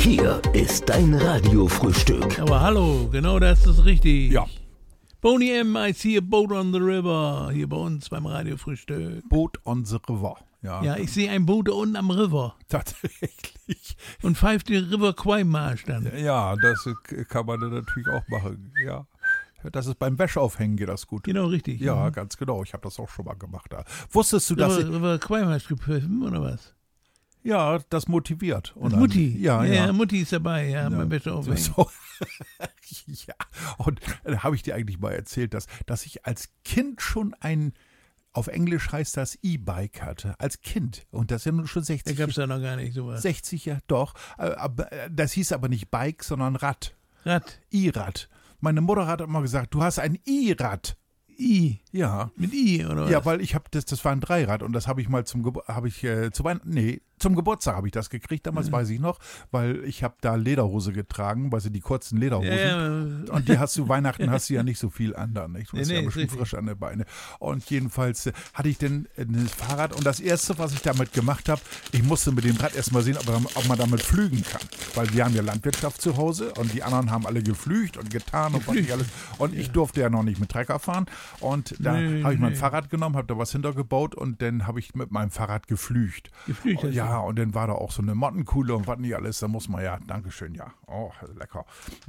Hier ist dein Radiofrühstück. Aber hallo, genau das ist richtig. Ja. Boney M., I see a boat on the river. Hier bei uns beim Radiofrühstück. Boat on the River. Ja, ich sehe ein Boot unten am River. Tatsächlich. Und pfeift den River Kwai Marsch dann. Ja, das kann man dann natürlich auch machen. Ja. Das ist beim Wäscheaufhängen geht das gut. Genau, richtig. Ja, ganz genau. Ich habe das auch schon mal gemacht. Wusstest du, dass River Kwai Marsch gepfiffen, oder was? Ja, das motiviert. Das Mutti. Ja. Mutti ist dabei, ja. Beim Wäscheaufhängen. So. Ja, und da habe ich dir eigentlich mal erzählt, dass ich als Kind schon auf Englisch heißt das E-Bike hatte, als Kind. Und das ist ja nun schon 60 Da gab es ja noch gar nicht sowas. 60 Jahre, doch. Das hieß aber nicht Bike, sondern Rad. Rad. E-Rad. Meine Mutter hat immer gesagt, du hast ein E-Rad. I. Ja. Mit I, oder was? Ja, weil das war ein Dreirad und das habe ich mal zum Geburtstag habe ich das gekriegt, damals weiß ich noch, weil ich habe da Lederhose getragen, weil sie die kurzen Lederhosen. Ja. Und die Weihnachten hast du ja nicht so viel an dann, nicht? Du hast ja ein bisschen richtig. frisch an den Beine. Und jedenfalls hatte ich dann ein Fahrrad und das Erste, was ich damit gemacht habe, ich musste mit dem Rad erstmal sehen, ob man damit flügen kann. Weil wir haben ja Landwirtschaft zu Hause und die anderen haben alle geflügt und getan und was nicht alles. Und ich durfte ja noch nicht mit Trecker fahren. Und da habe ich mein Fahrrad genommen, habe da was hintergebaut und dann habe ich mit meinem Fahrrad geflügt. Geflügt, Ja, und dann war da auch so eine Mottenkuhle und was nicht alles. Da muss man ja, Dankeschön, ja. Oh, lecker.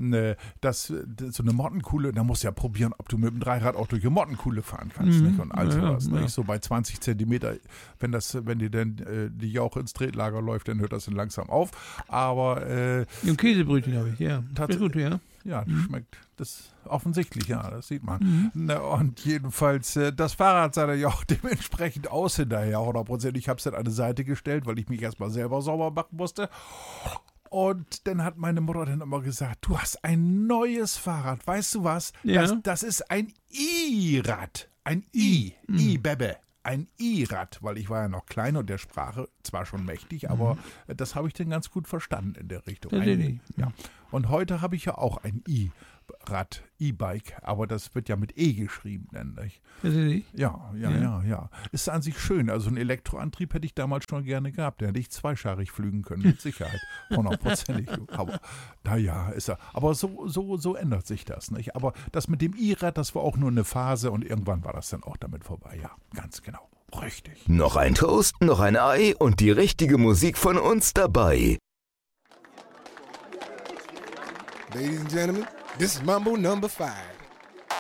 So eine Mottenkuhle, da musst du ja probieren, ob du mit dem Dreirad auch durch eine Mottenkuhle fahren kannst. Nicht? Und all sowas. Ja. Nicht? So bei 20 Zentimeter, wenn dir dann die Jauche ins Treslager läuft, dann hört das dann langsam auf. Aber Und Käsebrötchen habe ich, ja. Tatsächlich. Gut, ja. ja, schmeckt das offensichtlich, ja, das sieht man. Und jedenfalls, das Fahrrad sah dann ja auch dementsprechend aus hinterher, 100%. Ich habe es dann an die Seite gestellt, weil ich mich erstmal selber sauber machen musste. Und dann hat meine Mutter dann immer gesagt, du hast ein neues Fahrrad, weißt du was? Ja. Das ist ein I-Rad, ein I-Bebe. Ein I-Rad, weil ich war ja noch klein und der Sprache zwar schon mächtig, aber das habe ich dann ganz gut verstanden in der Richtung. Ja. Und heute habe ich ja auch ein I-Rad, E-Bike, aber das wird ja mit E geschrieben, nämlich. Ja. Ist an sich schön. Also einen Elektroantrieb hätte ich damals schon gerne gehabt. Der hätte ich zweischarig flügen können, mit Sicherheit. 100%. Aber naja, ist er. Aber so ändert sich das, nicht? Aber das mit dem I-Rad, das war auch nur eine Phase und irgendwann war das dann auch damit vorbei. Ja, ganz genau. Richtig. Noch ein Toast, noch ein Ei und die richtige Musik von uns dabei. Ladies and gentlemen, this is Mambo number 5.